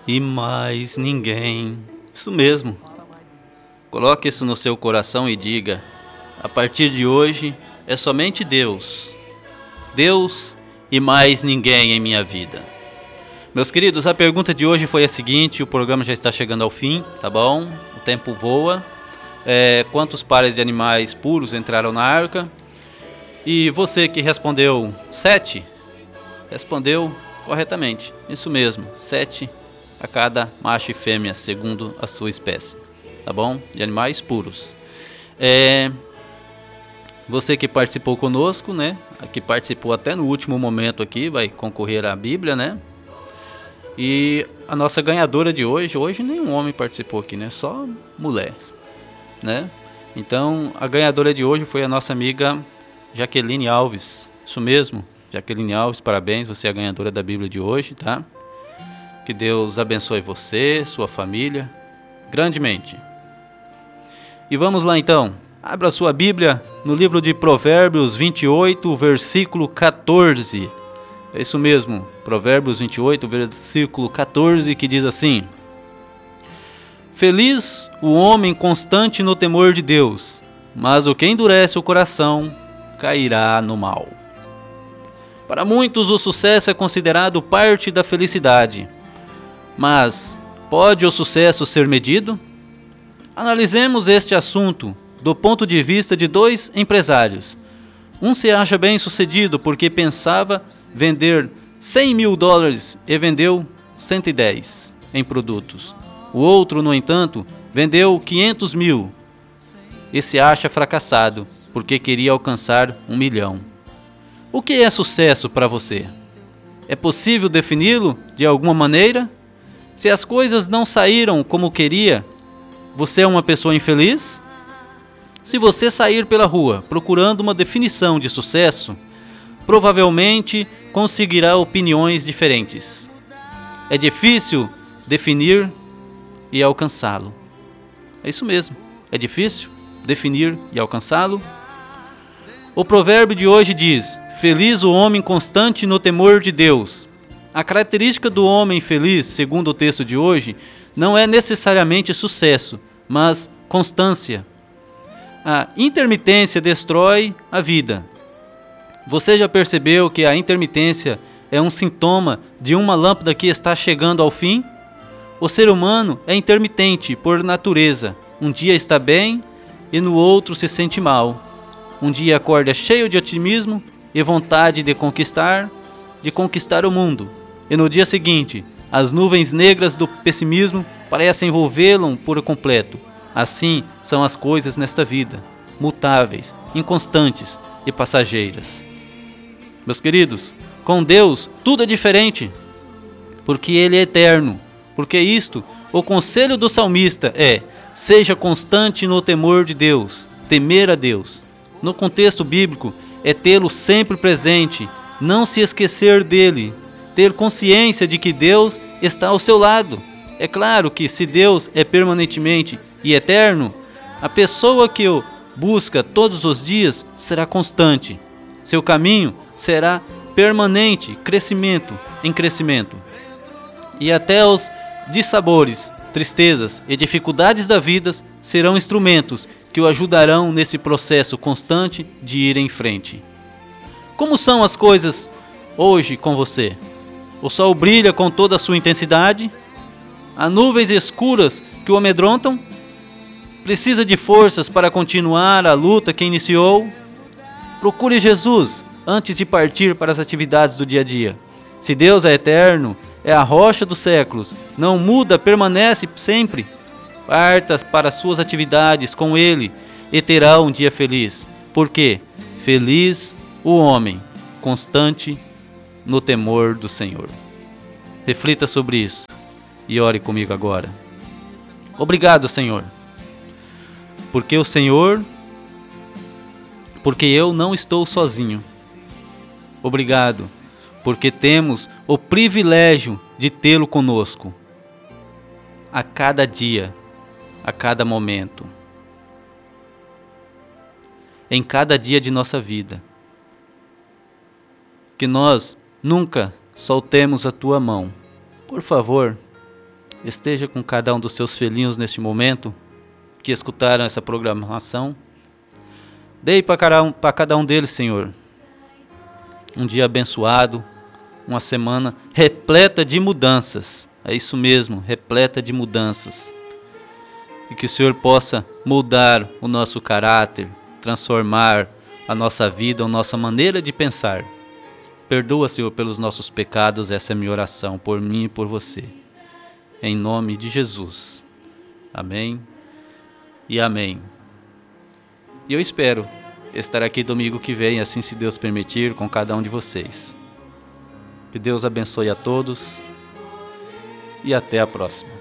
e mais ninguém. Isso mesmo. Coloque isso no seu coração e diga: a partir de hoje é somente Deus. Deus e mais ninguém em minha vida. Meus queridos, a pergunta de hoje foi a seguinte: o programa já está chegando ao fim, tá bom? O tempo voa. Quantos pares de animais puros entraram na arca? E você que respondeu 7, respondeu corretamente. Isso mesmo, 7 a cada macho e fêmea, segundo a sua espécie, tá bom? De animais puros. Você que participou conosco, né? Que participou até no último momento aqui, vai concorrer à Bíblia, né? E a nossa ganhadora de hoje nenhum homem participou aqui, né? Só mulher, né? Então, a ganhadora de hoje foi a nossa amiga Jaqueline Alves. Isso mesmo, Jaqueline Alves, parabéns, você é a ganhadora da Bíblia de hoje, tá? Que Deus abençoe você, sua família, grandemente. E vamos lá então, abra sua Bíblia no livro de Provérbios 28, versículo 14. É isso mesmo, Provérbios 28, versículo 14, que diz assim: Feliz o homem constante no temor de Deus, mas o que endurece o coração cairá no mal. Para muitos o sucesso é considerado parte da felicidade, mas pode o sucesso ser medido? Analisemos este assunto do ponto de vista de dois empresários. Um se acha bem-sucedido porque pensava vender $100.000 e vendeu 110 em produtos. O outro, no entanto, vendeu 500 mil e se acha fracassado porque queria alcançar 1 milhão. O que é sucesso para você? É possível defini-lo de alguma maneira? Se as coisas não saíram como queria, você é uma pessoa infeliz? Se você sair pela rua procurando uma definição de sucesso, provavelmente conseguirá opiniões diferentes. É difícil definir e alcançá-lo. É isso mesmo, é difícil definir e alcançá-lo. O provérbio de hoje diz: feliz o homem constante no temor de Deus. A característica do homem feliz, segundo o texto de hoje, não é necessariamente sucesso, mas constância. A intermitência destrói a vida. Você já percebeu que a intermitência é um sintoma de uma lâmpada que está chegando ao fim? O ser humano é intermitente por natureza. Um dia está bem e no outro se sente mal. Um dia acorda cheio de otimismo e vontade de conquistar o mundo. E no dia seguinte, as nuvens negras do pessimismo parecem envolvê-lo por completo. Assim são as coisas nesta vida, mutáveis, inconstantes e passageiras. Meus queridos, com Deus tudo é diferente, porque Ele é eterno. Porque isto, o conselho do salmista é: seja constante no temor de Deus, temer a Deus. No contexto bíblico, é tê-lo sempre presente, não se esquecer dele, ter consciência de que Deus está ao seu lado. É claro que se Deus é permanentemente e eterno, a pessoa que o busca todos os dias será constante. Seu caminho será permanente, crescimento em crescimento. E até os dissabores, tristezas e dificuldades da vida serão instrumentos que o ajudarão nesse processo constante de ir em frente. Como são as coisas hoje com você? O sol brilha com toda a sua intensidade? Há nuvens escuras que o amedrontam? Precisa de forças para continuar a luta que iniciou? Procure Jesus antes de partir para as atividades do dia a dia. Se Deus é eterno, é a rocha dos séculos, não muda, permanece sempre. Parta para as suas atividades com Ele e terá um dia feliz. Porque feliz o homem constante no temor do Senhor. Reflita sobre isso e ore comigo agora. Obrigado, Senhor, porque eu não estou sozinho. Obrigado, porque temos o privilégio de tê-lo conosco a cada dia, a cada momento, em cada dia de nossa vida. Que nós nunca soltemos a tua mão. Por favor, esteja com cada um dos seus filhinhos neste momento, que escutaram essa programação. Dei para cada um deles, Senhor, um dia abençoado, uma semana repleta de mudanças. É isso mesmo, repleta de mudanças. E que o Senhor possa mudar o nosso caráter, transformar a nossa vida, a nossa maneira de pensar. Perdoa, Senhor, pelos nossos pecados, essa é a minha oração, por mim e por você. Em nome de Jesus. Amém e amém. E eu espero estar aqui domingo que vem, assim se Deus permitir, com cada um de vocês. Que Deus abençoe a todos e até a próxima.